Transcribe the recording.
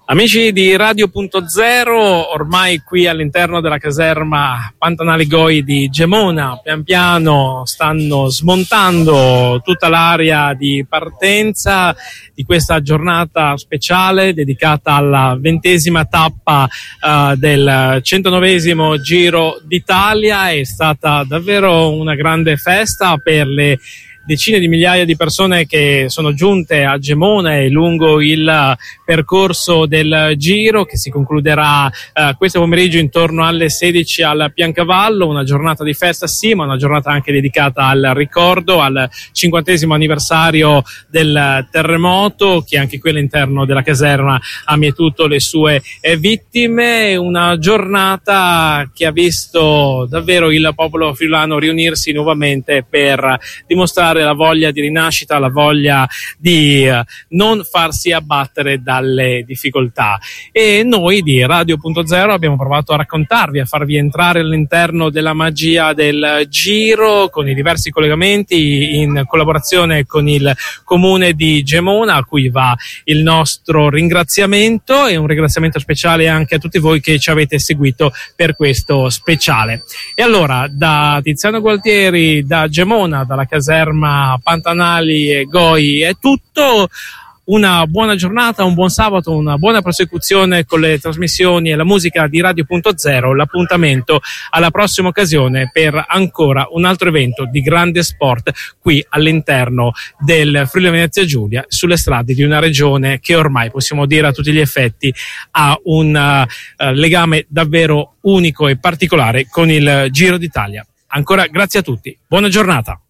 Amici di Radio.0, ormai qui all'interno della caserma Pantanali Goi di Gemona, pian piano stanno smontando tutta l'area di partenza di questa giornata speciale dedicata alla 20ª tappa del 109esimo Giro d'Italia. È stata davvero una grande festa per le decine di migliaia di persone che sono giunte a Gemona e lungo il percorso del Giro, che si concluderà questo pomeriggio intorno alle 16 al Piancavallo. Una giornata di festa sì, ma una giornata anche dedicata al ricordo, al 50° anniversario del terremoto, che anche qui all'interno della caserma ha mietuto le sue vittime. Una giornata che ha visto davvero il popolo friulano riunirsi nuovamente per dimostrare la voglia di rinascita, la voglia di non farsi abbattere dalle difficoltà. E noi di Radio.0 abbiamo provato a raccontarvi, a farvi entrare all'interno della magia del Giro con i diversi collegamenti in collaborazione con il comune di Gemona, a cui va il nostro ringraziamento, e un ringraziamento speciale anche a tutti voi che ci avete seguito per questo speciale. E allora, da Tiziano Gualtieri, da Gemona, dalla caserma Pantanali e Goi è tutto. Una buona giornata, un buon sabato, una buona prosecuzione con le trasmissioni e la musica di Radio.0. L'appuntamento alla prossima occasione per ancora un altro evento di grande sport qui all'interno del Friuli Venezia Giulia, sulle strade di una regione che ormai possiamo dire a tutti gli effetti ha un legame davvero unico e particolare con il Giro d'Italia. Ancora grazie a tutti, buona giornata.